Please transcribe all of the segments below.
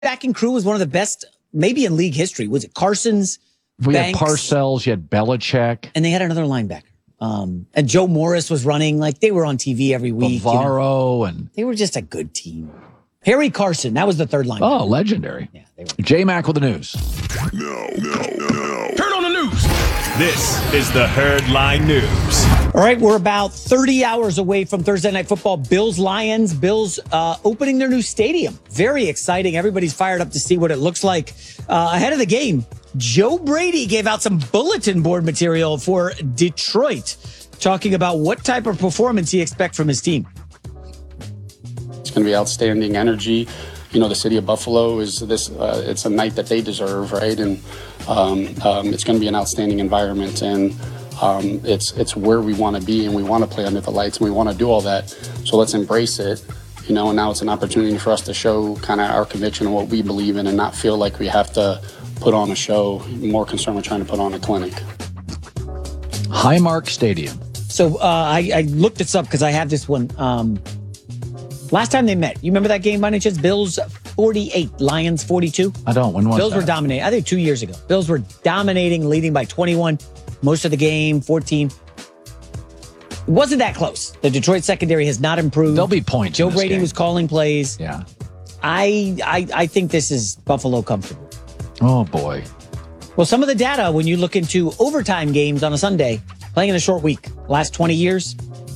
linebacking crew was one of the best, maybe in league history. Was it Carson's? We Banks, had Parcells, you had Belichick. and they had another linebacker. And Joe Morris was running, like they were on TV every week. Bavaro, and they were just a good team. Harry Carson, that was the third linebacker. Oh, legendary. Yeah, they were. J-Mac with the news. No. Turn on the news. This is the Herdline News. All right, we're about 30 hours away from Thursday Night Football. Bills-Lions. Bills opening their new stadium. Very exciting. Everybody's fired up to see what it looks like. Ahead of the game, Joe Brady gave out some bulletin board material for Detroit, talking about what type of performance he expects from his team. It's going to be outstanding energy. You know, the city of Buffalo is this. It's a night that they deserve, right? And it's going to be an outstanding environment, and it's where we want to be, and we want to play under the lights, and we want to do all that. So let's embrace it. You know, and now it's an opportunity for us to show kind of our conviction and what we believe in, and not feel like we have to put on a show. More concerned with trying to put on a clinic. Highmark Stadium. So I looked this up because I have this one. Last time they met, you remember that game by any chance? Bills 48, Lions 42? I don't. When was Bills that? were dominating. I think 2 years ago. Bills were dominating, leading by 21. Most of the game, 14. It wasn't that close. The Detroit secondary has not improved. There'll be points. Joe Brady was calling plays. Yeah. I think this is Buffalo comfortable. Oh, boy. Well, some of the data, when you look into overtime games on a Sunday, playing in a short week, last 20 years,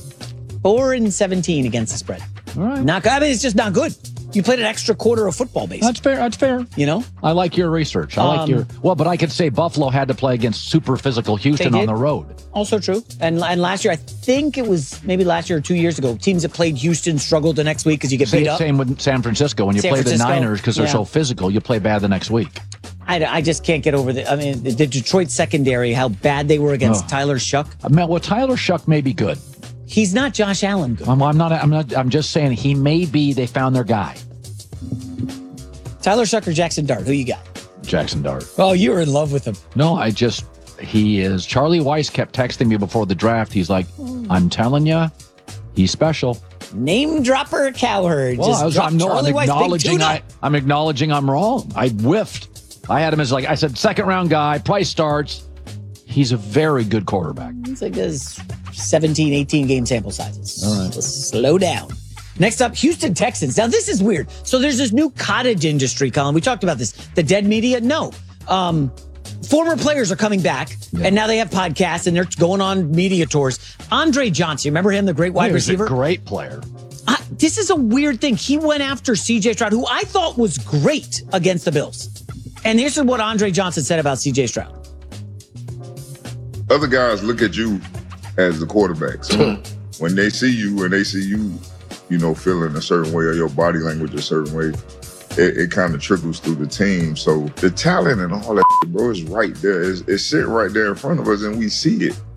4-17 against the spread. All right. Not good. I mean, it's just not good. You played an extra quarter of football, basically. That's fair. That's fair. You know? I like your research. I like your... Well, but I could say Buffalo had to play against super physical Houston on the road. Also true. And last year, I think it was maybe last year or 2 years ago, teams that played Houston struggled the next week because you get beat up. Same with San Francisco. When you play the Niners because they're so physical, you play bad the next week. I just can't get over the... I mean, the Detroit secondary, how bad they were against Tyler Shuck. Well, Tyler Shuck may be good. He's not Josh Allen good. I'm just saying he may be. They found their guy. Tyler Shuck or Jackson Dart? Who you got? Jackson Dart. Oh, you were in love with him. No, he is. Charlie Weiss kept texting me before the draft. He's like, I'm telling you, he's special. Name dropper Cowherd. Well, I'm acknowledging I'm wrong. I whiffed. I had him as I said, second round guy, price starts. He's a very good quarterback. It's like this 17, 18 game sample sizes. All right. Let's slow down. Next up, Houston Texans. Now, this is weird. So there's this new cottage industry, Colin. We talked about this. The dead media? No. Former players are coming back, and now they have podcasts, and they're going on media tours. Andre Johnson, remember him, the great wide receiver? He's a great player. This is a weird thing. He went after C.J. Stroud, who I thought was great against the Bills. And here's what Andre Johnson said about C.J. Stroud. Other guys look at you as the quarterback. So when they see you and they see you, feeling a certain way or your body language a certain way, it kind of trickles through the team. So the talent and all that, bro, is right there. It's sitting right there in front of us, and we see it.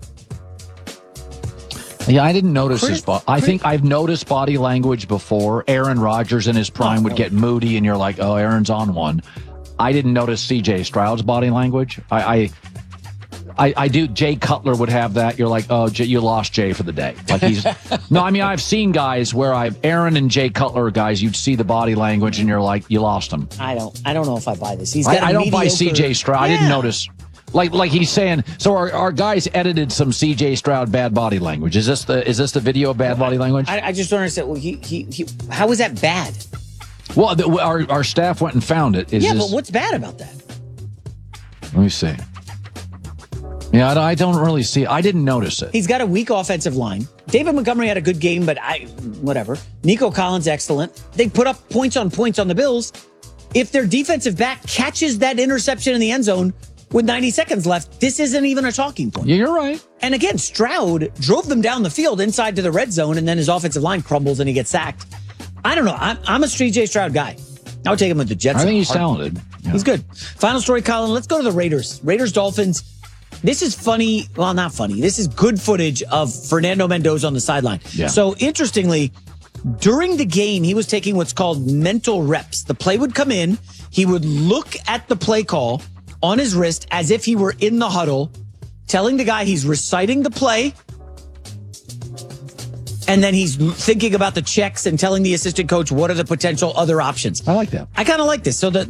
Yeah, I didn't notice his body. I think I've noticed body language before. Aaron Rodgers in his prime would get moody, and you're like, oh, Aaron's on one. I didn't notice C.J. Stroud's body language. I do. Jay Cutler would have that. You're like, oh, you lost Jay for the day. Like he's no. I mean, I've seen guys where Aaron and Jay Cutler are guys. You'd see the body language, and you're like, you lost him. I don't know if I buy this. I don't buy C.J. Stroud. Yeah. I didn't notice. Like he's saying. So our guys edited some C.J. Stroud bad body language. Is this the video of bad body language? I just don't understand. Well, he how was that bad? Well, our staff went and found it. But what's bad about that? Let me see. Yeah, I don't really see it. I didn't notice it. He's got a weak offensive line. David Montgomery had a good game, but whatever. Nico Collins, excellent. They put up points on the Bills. If their defensive back catches that interception in the end zone with 90 seconds left, this isn't even a talking point. Yeah, you're right. And again, Stroud drove them down the field inside to the red zone, and then his offensive line crumbles and he gets sacked. I don't know. I'm a C.J. Stroud guy. I would take him with the Jets. I think he's talented. Yeah. He's good. Final story, Colin. Let's go to the Raiders. Raiders-Dolphins. This is funny. Well, not funny. This is good footage of Fernando Mendoza on the sideline. Yeah. So interestingly, during the game, he was taking what's called mental reps. The play would come in. He would look at the play call on his wrist as if he were in the huddle, telling the guy he's reciting the play. And then he's thinking about the checks and telling the assistant coach what are the potential other options. I like that. I kind of like this. So